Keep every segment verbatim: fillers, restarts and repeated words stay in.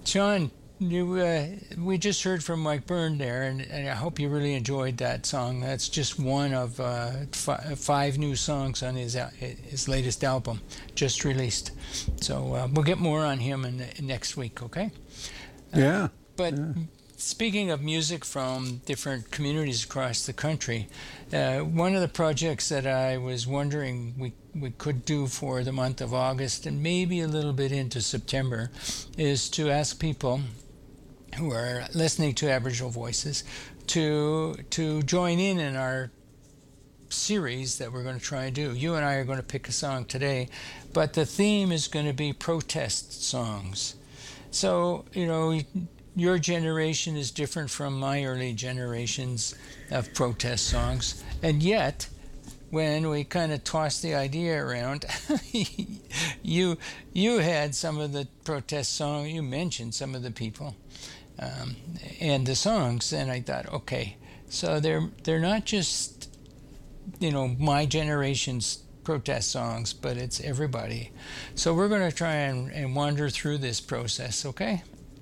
John, you, uh, we just heard from Mike Byrne there, and, and I hope you really enjoyed that song. That's just one of uh, fi- five new songs on his uh, his latest album, just released. So uh, we'll get more on him in, in next week, okay? Yeah. But yeah. speaking of music from different communities across the country, uh, one of the projects that I was wondering we, we could do for the month of August and maybe a little bit into September is to ask people who are listening to Aboriginal Voices to to join in in our series that we're going to try and do. You and I are going to pick a song today, but the theme is going to be protest songs. So, you know, your generation is different from my early generations of protest songs, and yet when we kind of tossed the idea around, you you had some of the protest songs, you mentioned some of the people um, and the songs, and I thought, okay, so they're they're not just, you know, my generation's protest songs, but it's everybody. So we're going to try and, and wander through this process, okay?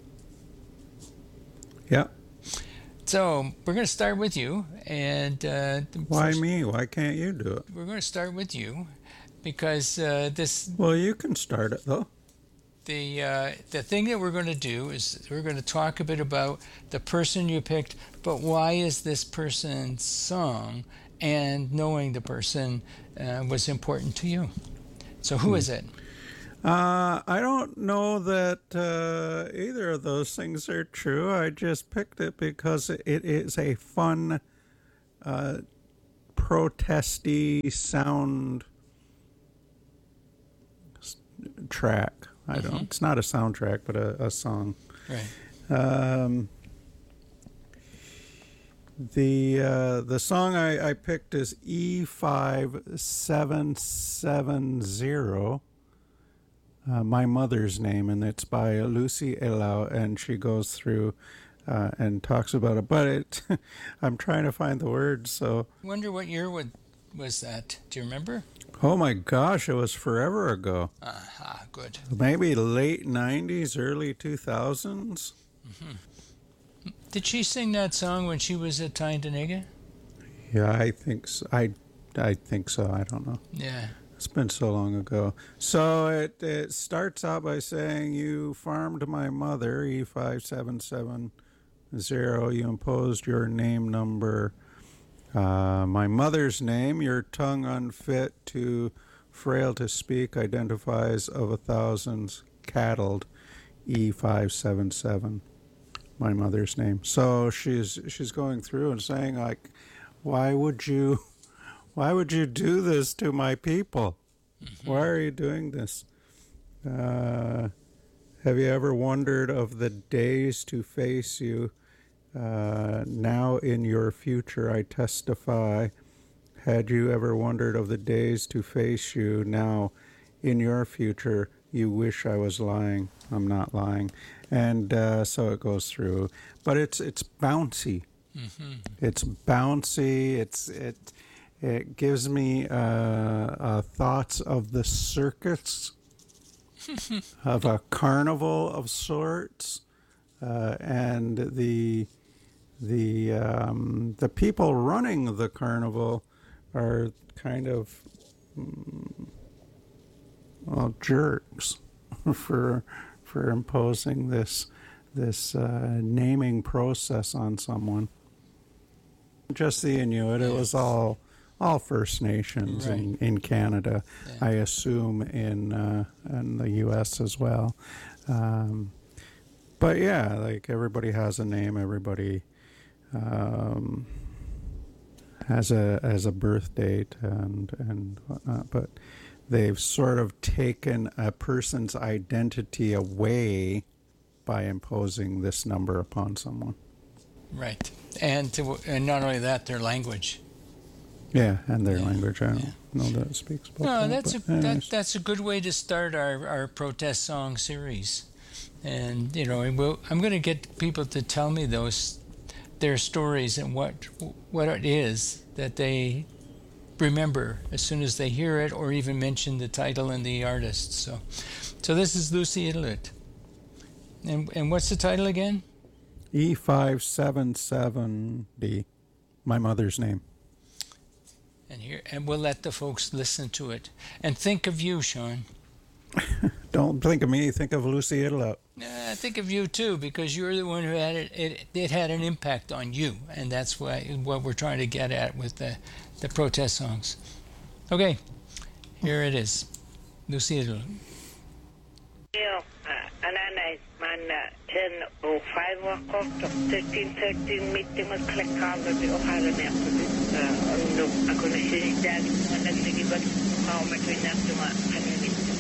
Yeah. So we're going to start with you, and uh, Why first, me? Why can't you do it? we're going to start with you because uh, this Well, you can start it though. the uh, the thing that we're going to do is we're going to talk a bit about the person you picked, but why is this person's song and knowing the person uh, was important to you. So who Hmm. is it? Uh, I don't know that uh, either of those things are true. I just picked it because it is a fun, uh, protesty sound s- track. I don't. Mhm. It's not a soundtrack, but a, a song. Right. Um, the uh, the song I, I picked is E five seven seven zero. Uh, my mother's name, and it's by Lucy Elau, and she goes through uh, and talks about it. But it, I'm trying to find the words. So, Wonder what year would was that? Do you remember? oh my gosh, it was forever ago. Ah, good. Maybe late nineties, early two thousands. Mm-hmm. Did she sing that song when she was at Tyndonega? Yeah, I think so. I, I think so. I don't know. Yeah. It's been so long ago. So it, it starts out by saying, "You farmed my mother, E five seven seven zero. You imposed your name number, uh, my mother's name, your tongue unfit to frail to speak, identifies of a thousands cattled, E five seven seven, my mother's name." So she's she's going through and saying, like, why would you Why would you do this to my people? Mm-hmm. Why are you doing this? Uh, have you ever wondered of the days to face you? Uh, now in your future I testify. Had you ever wondered of the days to face you? Now in your future you wish I was lying. I'm not lying. And uh, so it goes through. But it's it's bouncy. Mm-hmm. It's bouncy. It's it. It gives me uh, uh, thoughts of the circus, of a carnival of sorts, uh, and the the um, the people running the carnival are kind of mm, well, jerks for for imposing this this uh, naming process on someone. Just the Inuit. It was all. All First Nations right. in, in Canada, yeah. I assume in uh, in the U S as well. Um, but yeah, like everybody has a name, everybody um, has a has a birth date and and whatnot. But they've sort of taken a person's identity away by imposing this number upon someone. Right, and to, and not only that, their language. Yeah, and their yeah. language. I don't yeah. know that it speaks both. No, that, that's a but that, that's a good way to start our, our protest song series, and you know, we'll, I'm going to get people to tell me those their stories and what what it is that they remember as soon as they hear it, or even mention the title and the artist. So, so this is Lucy Inuit. And and what's the title again? E five seven seven D, my mother's name. And here, and we'll let the folks listen to it. And think of you, Sean. Don't think of me, think of Lucy Idleout. Uh, think of you too, because you're the one who had it, it. It had an impact on you, and that's why what we're trying to get at with the, the protest songs. Okay, here it is, Lucy Idleout. Yeah, uh, ananay man ten oh five o'clock thirteen thirteen meeting with click on the Ohio Nation. Uh, no, I'm going to see that. I'm going to give it how much we have to